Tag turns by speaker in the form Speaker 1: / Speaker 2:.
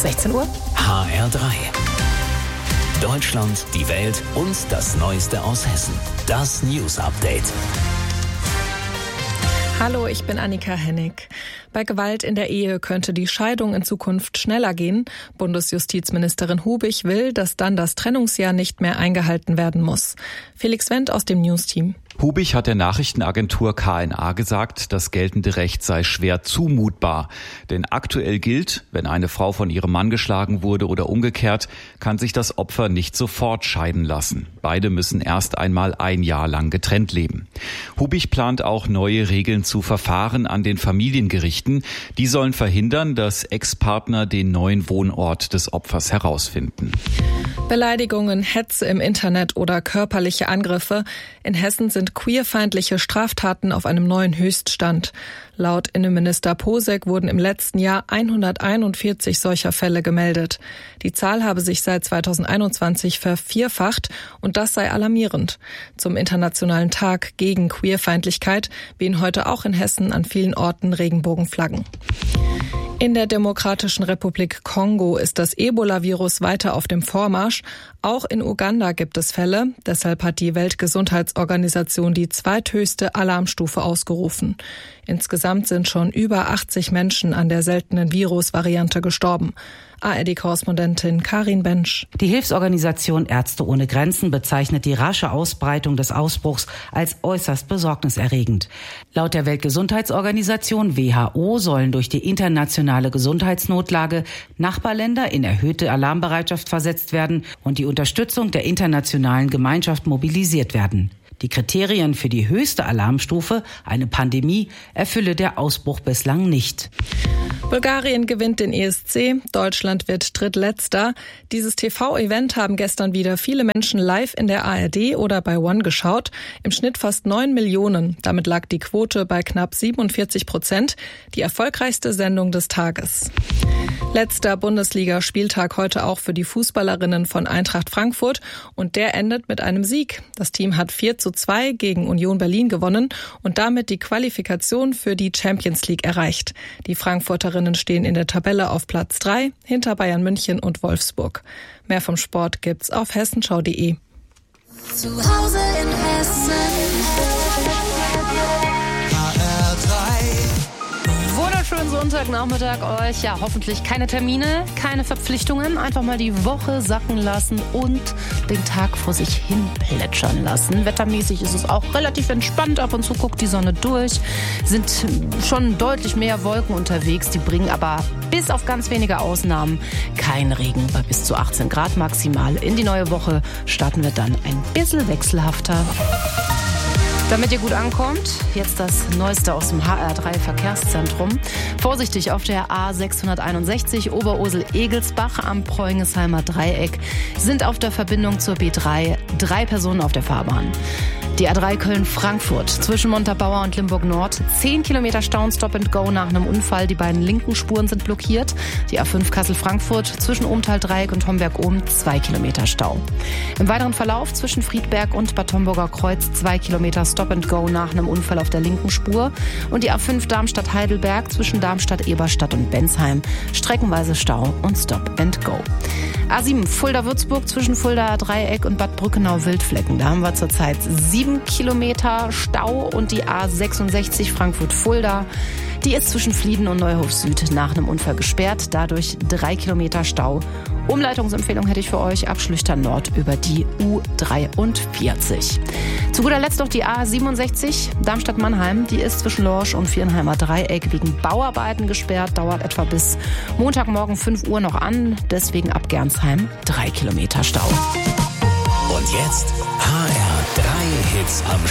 Speaker 1: 16 Uhr.
Speaker 2: HR3. Deutschland, die Welt und das Neueste aus Hessen. Das News Update.
Speaker 1: Hallo, ich bin Annika Hennig. Bei Gewalt in der Ehe könnte die Scheidung in Zukunft schneller gehen. Bundesjustizministerin Hubich will, dass dann das Trennungsjahr nicht mehr eingehalten werden muss. Felix Wendt aus dem News-Team.
Speaker 3: Hubich hat der Nachrichtenagentur KNA gesagt, das geltende Recht sei schwer zumutbar. Denn aktuell gilt, wenn eine Frau von ihrem Mann geschlagen wurde oder umgekehrt, kann sich das Opfer nicht sofort scheiden lassen. Beide müssen erst einmal ein Jahr lang getrennt leben. Hubich plant auch neue Regeln zu Verfahren an den Familiengerichten. Die sollen verhindern, dass Ex-Partner den neuen Wohnort des Opfers herausfinden.
Speaker 1: Beleidigungen, Hetze im Internet oder körperliche Angriffe. In Hessen sind queerfeindliche Straftaten auf einem neuen Höchststand. Laut Innenminister Posek wurden im letzten Jahr 141 solcher Fälle gemeldet. Die Zahl habe sich seit 2021 vervierfacht und das sei alarmierend. Zum Internationalen Tag gegen Queerfeindlichkeit wehen heute auch in Hessen an vielen Orten Regenbogenflaggen. In der Demokratischen Republik Kongo ist das Ebola-Virus weiter auf dem Vormarsch. Auch in Uganda gibt es Fälle. Deshalb hat die Weltgesundheitsorganisation die zweithöchste Alarmstufe ausgerufen. Insgesamt sind schon über 80 Menschen an der seltenen Virusvariante gestorben. ARD-Korrespondentin Karin Bensch.
Speaker 4: Die Hilfsorganisation Ärzte ohne Grenzen bezeichnet die rasche Ausbreitung des Ausbruchs als äußerst besorgniserregend. Laut der Weltgesundheitsorganisation WHO sollen durch die internationale Gesundheitsnotlage Nachbarländer in erhöhte Alarmbereitschaft versetzt werden und die Unterstützung der internationalen Gemeinschaft mobilisiert werden. Die Kriterien für die höchste Alarmstufe, eine Pandemie, erfülle der Ausbruch bislang nicht.
Speaker 1: Bulgarien gewinnt den ESC, Deutschland wird drittletzter. Dieses TV-Event haben gestern wieder viele Menschen live in der ARD oder bei One geschaut. Im Schnitt fast 9 Millionen. Damit lag die Quote bei knapp 47%, die erfolgreichste Sendung des Tages. Letzter Bundesliga-Spieltag heute auch für die Fußballerinnen von Eintracht Frankfurt und der endet mit einem Sieg. Das Team hat 4:2 gegen Union Berlin gewonnen und damit die Qualifikation für die Champions League erreicht. Die Frankfurterinnen stehen in der Tabelle auf Platz 3 hinter Bayern München und Wolfsburg. Mehr vom Sport gibt's auf hessenschau.de.
Speaker 5: Zu Hause in Hessen.
Speaker 1: Wunderschönen Sonntagnachmittag euch. Ja, hoffentlich keine Termine, keine Verpflichtungen. Einfach mal die Woche sacken lassen und den Tag vor sich hin plätschern lassen. Wettermäßig ist es auch relativ entspannt. Ab und zu guckt die Sonne durch. Sind schon deutlich mehr Wolken unterwegs. Die bringen aber bis auf ganz wenige Ausnahmen keinen Regen bei bis zu 18 Grad maximal. In die neue Woche starten wir dann ein bisschen wechselhafter. Damit ihr gut ankommt, jetzt das Neueste aus dem HR3 Verkehrszentrum. Vorsichtig auf der A661 Oberursel-Egelsbach am Preuingesheimer Dreieck sind auf der Verbindung zur B3 3 Personen auf der Fahrbahn. Die A3 Köln-Frankfurt zwischen Montabaur und Limburg-Nord. 10 Kilometer Stau und Stop-and-Go nach einem Unfall. Die beiden linken Spuren sind blockiert. Die A5 Kassel-Frankfurt zwischen Ohmtal-Dreieck und Homberg-Ohm 2 Kilometer Stau. Im weiteren Verlauf zwischen Friedberg und Bad Homburger Kreuz 2 Kilometer Stop-and-Go nach einem Unfall auf der linken Spur. Und die A5 Darmstadt-Heidelberg zwischen Darmstadt, Eberstadt und Bensheim. Streckenweise Stau und Stop-and-Go. A7 Fulda-Würzburg zwischen Fuldaer Dreieck und Bad Brückenau-Wildflecken. Da haben wir zurzeit 7 Kilometer Stau und die A66 Frankfurt-Fulda. Die ist zwischen Flieden und Neuhof Süd nach einem Unfall gesperrt. Dadurch 3 Kilometer Stau. Umleitungsempfehlung hätte ich für euch ab Schlüchtern Nord über die U43. Zu guter Letzt noch die A67 Darmstadt-Mannheim. Die ist zwischen Lorsch und Viernheimer Dreieck wegen Bauarbeiten gesperrt. Dauert etwa bis Montagmorgen 5 Uhr noch an. Deswegen ab Gernsheim 3 Kilometer Stau.
Speaker 2: Und jetzt HR3 Hits am